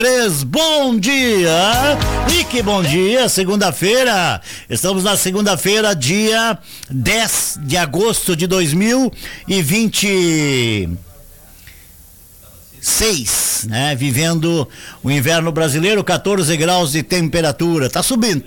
Bom dia, e que bom dia, segunda-feira, estamos na segunda-feira, dia 10 de agosto de 2026, né? Vivendo o inverno brasileiro, 14 graus de temperatura, tá subindo.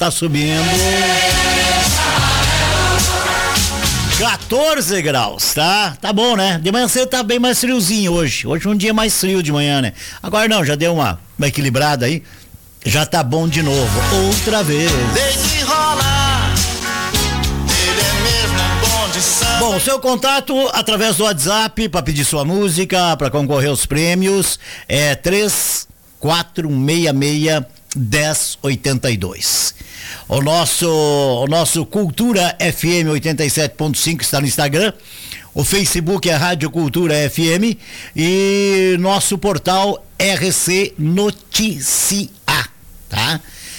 14 graus, tá bom, né? De manhã cedo tá bem mais friozinho hoje é um dia mais frio de manhã, né? Agora não, já deu uma equilibrada aí, já tá bom de novo, outra vez. Bom, seu contato através do WhatsApp para pedir sua música, para concorrer aos prêmios, é 3466-1082. O nosso Cultura FM 87.5 está no Instagram. O Facebook é Rádio Cultura FM e nosso portal RC Notícia, tá?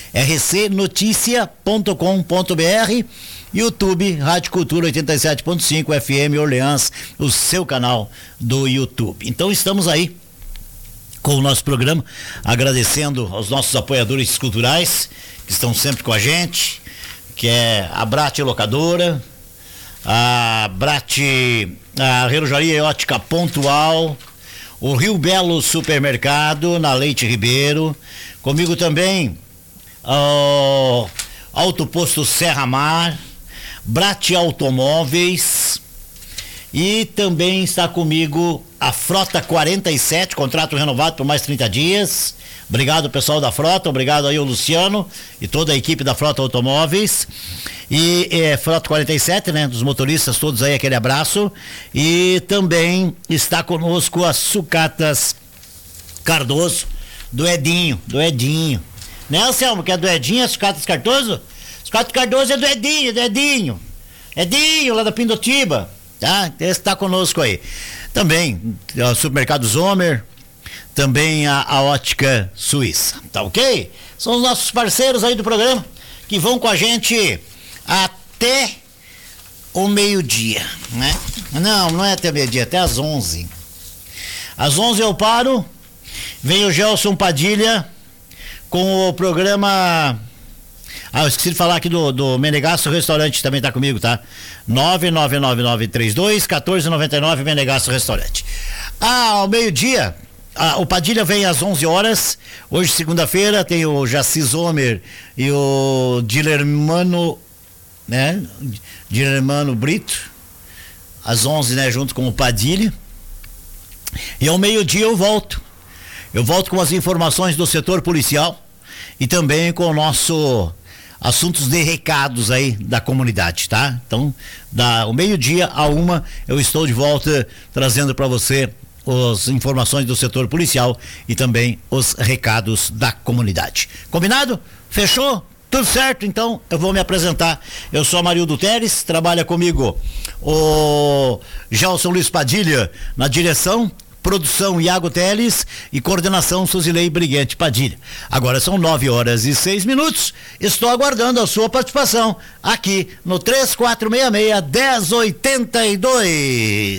rcnoticia.com.br, YouTube Rádio Cultura 87.5 FM Orleans, o seu canal do YouTube. Então estamos aí com o nosso programa, agradecendo aos nossos apoiadores culturais que estão sempre com a gente, que é a Brate Locadora, a Relojaria e Ótica Pontual, o Rio Belo Supermercado, na Leite Ribeiro, comigo também o Autoposto Serra Mar, Brate Automóveis, e também está comigo a Frota 47, contrato renovado por mais 30 dias. Obrigado, pessoal da Frota, obrigado aí o Luciano e toda a equipe da Frota Automóveis. E Frota 47, né, dos motoristas todos aí, aquele abraço. E também está conosco as Sucatas Cardoso, do Edinho. Né, Anselmo, que é do Edinho, as Sucatas Cardoso? Sucatas Cardoso é do Edinho, lá da Pindotiba, tá? Esse está conosco aí. Também o Supermercado Zomer, também a Ótica Suíça, tá ok? São os nossos parceiros aí do programa que vão com a gente até o meio-dia, né? Não é até meio-dia, até às 11. Às 11 eu paro, vem o Gelson Padilha com o programa... eu esqueci de falar aqui do Menegasso Restaurante, também tá comigo, tá? 99932-1499 Menegasso Restaurante. Ao meio-dia, o Padilha vem às 11 horas, hoje segunda-feira, tem o Jaci Zomer e o Dilermano, né? Dilermano Brito, às 11, né? Junto com o Padilha. E ao meio-dia eu volto com as informações do setor policial e também com o nosso assuntos de recados aí da comunidade, tá? Então, o meio-dia a 1 eu estou de volta trazendo para você as informações do setor policial e também os recados da comunidade. Combinado? Fechou? Tudo certo? Então eu vou me apresentar. Eu sou Amarildo Teres, trabalha comigo o Gelson Luiz Padilha na direção, produção Iago Teles e coordenação Suzilei Briguete Padilha. Agora são 9h06. Estou aguardando a sua participação aqui no 3466-1082.